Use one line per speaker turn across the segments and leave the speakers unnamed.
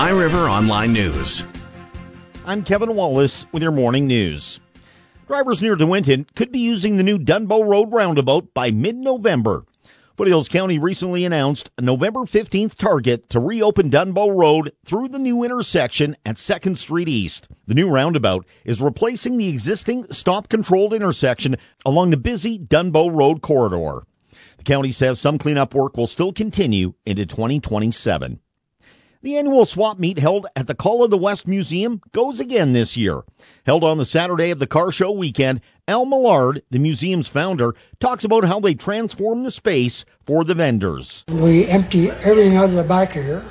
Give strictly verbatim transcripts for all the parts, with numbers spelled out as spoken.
High River Online News.
I'm Kevin Wallace with your morning news. Drivers near DeWinton could be using the new Dunbow Road roundabout by mid-November. Foothills County recently announced a November fifteenth target to reopen Dunbow Road through the new intersection at second Street East. The new roundabout is replacing the existing stop-controlled intersection along the busy Dunbow Road corridor. The county says some cleanup work will still continue into twenty twenty-seven. The annual swap meet held at the Call of the West Museum goes again this year. Held on the Saturday of the car show weekend, Al Millard, the museum's founder, talks about how they transform the space for the vendors.
We empty everything out of the back here,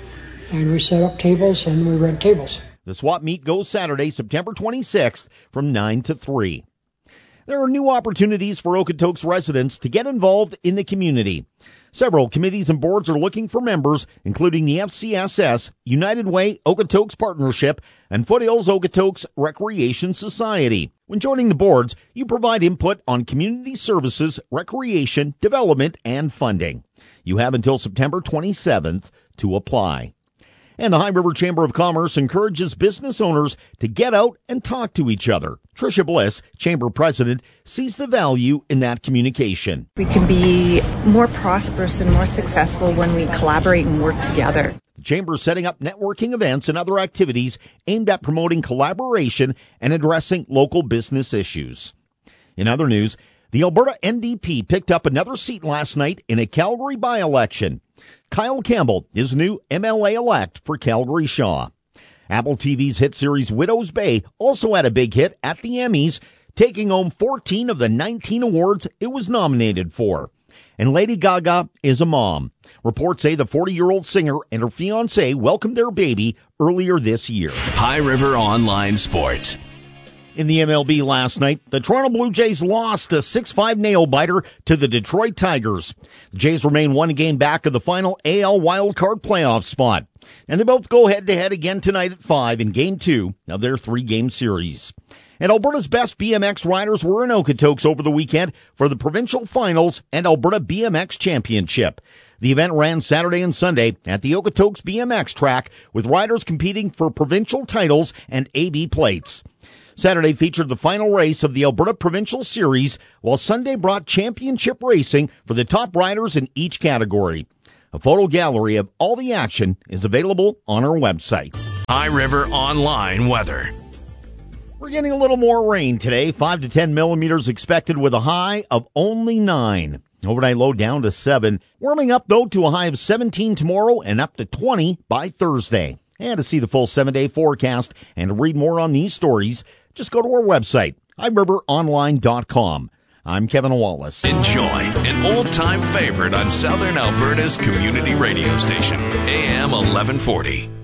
and we set up tables and we rent tables.
The swap meet goes Saturday, September twenty-sixth from nine to three. There are new opportunities for Okotoks residents to get involved in the community. Several committees and boards are looking for members, including the F C S S, United Way Okotoks Partnership, and Foothills Okotoks Recreation Society. When joining the boards, you provide input on community services, recreation, development, and funding. You have until September twenty-seventh to apply. And the High River Chamber of Commerce encourages business owners to get out and talk to each other. Tricia Bliss, Chamber President, sees the value in that communication.
We can be more prosperous and more successful when we collaborate and work together.
The Chamber is setting up networking events and other activities aimed at promoting collaboration and addressing local business issues. In other news, the Alberta N D P picked up another seat last night in a Calgary by-election. Kyle Campbell is new M L A-elect for Calgary Shaw. Apple T V's hit series Widow's Bay also had a big hit at the Emmys, taking home fourteen of the nineteen awards it was nominated for. And Lady Gaga is a mom. Reports say the forty-year-old singer and her fiancé welcomed their baby earlier this year.
High River Online Sports.
In the M L B last night, the Toronto Blue Jays lost a six five nail-biter to the Detroit Tigers. The Jays remain one game back of the final A L wildcard playoff spot. And they both go head-to-head again tonight at five in Game two of their three-game series. And Alberta's best B M X riders were in Okotoks over the weekend for the provincial finals and Alberta B M X Championship. The event ran Saturday and Sunday at the Okotoks B M X track, with riders competing for provincial titles and A B plates. Saturday featured the final race of the Alberta Provincial Series, while Sunday brought championship racing for the top riders in each category. A photo gallery of all the action is available on our website.
High River Online weather.
We're getting a little more rain today, five to ten millimeters expected with a high of only nine. Overnight low down to seven. Warming up, though, to a high of seventeen tomorrow and up to twenty by Thursday. And to see the full seven-day forecast and to read more on these stories, just go to our website, high river online dot com. I'm Kevin Wallace.
Enjoy an old-time favorite on Southern Alberta's community radio station, A M eleven forty.